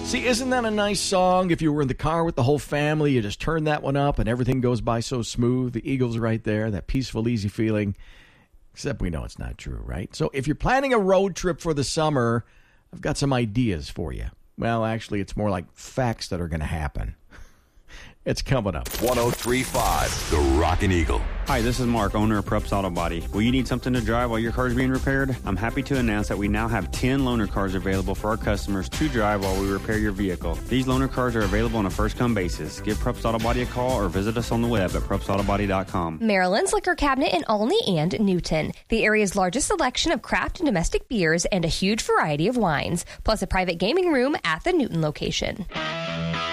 See, isn't that a nice song? If you were in the car with the whole family, you just turn that one up and everything goes by so smooth. The Eagles right there, that peaceful, easy feeling. Except we know it's not true, right? So if you're planning a road trip for the summer, I've got some ideas for you. Well, actually, it's more like facts that are going to happen. It's coming up. 103.5, The Rockin' Eagle. Hi, this is Mark, owner of Prupp's Auto Body. Will you need something to drive while your car is being repaired? I'm happy to announce that we now have 10 loaner cars available for our customers to drive while we repair your vehicle. These loaner cars are available on a first-come basis. Give Prupp's Auto Body a call or visit us on the web at PruppsAutoBody.com. Maryland's Liquor Cabinet in Olney and Newton. The area's largest selection of craft and domestic beers and a huge variety of wines, plus a private gaming room at the Newton location.